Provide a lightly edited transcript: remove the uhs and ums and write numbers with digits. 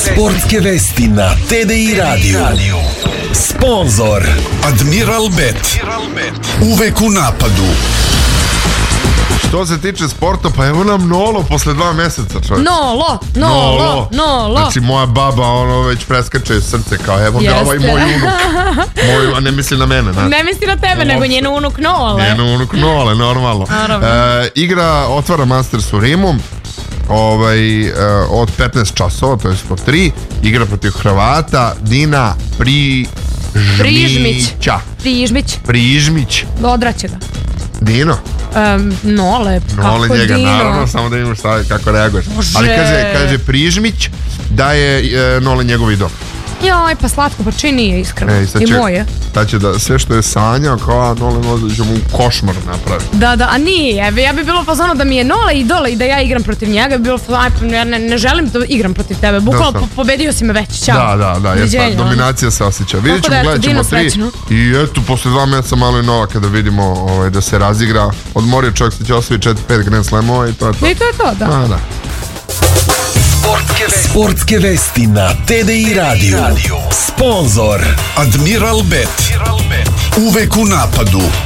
Sportske vesti na TDI Radio. Sponzor Admiral Bet. Uvek u napadu. Što se tiče sporta, pa evo nam Nolo posle 2 meseca, čovječ. Nolo. Znači moja baba, već preskače srce kao evo ga ovaj moj unuk. A ne misli na mene, znači. Ne misli na tebe, nego njen unuk Nole. Njen unuk Nole, normalno. Igra otvara Masters u Rimu. Od 15 časova, to je po 3, igra protiv Hrvata Dina Prižmić. Odraće ga. Dino? Nole njega, Dino? naravno, samo da vidimo kako reaguješ. Ali kaže Prižmić da je Nole njegov idol. Joj, pa slatko, pa čini je iskreno. I moje. Sad će da sve što je sanjao, kao Nole možda ćemo u košmar napraviti. Da, a nije. Ja bi bilo fazono da mi je Nole idol i da ja igram protiv njega. Bi bilo fazono, ja ne želim da igram protiv tebe. Bukvalno pobedio si me već. Ćao. Da, dominacija se osjeća. Vidjet ćemo, gledat ćemo 3. I eto, posle 2 meseca malo i nova kada vidimo da se razigra. Odmorio čovjek se će osvojiti 4-5 Grand Slamova i to je to. I to je to, da. Sportske vesti na TDI Radio. Sponzor Admiral Bet. Uvek u napadu.